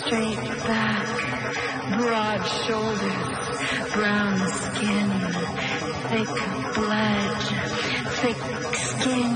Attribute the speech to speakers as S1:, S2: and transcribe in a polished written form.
S1: straight back, broad shoulders, brown skin, thick blood, thick skin.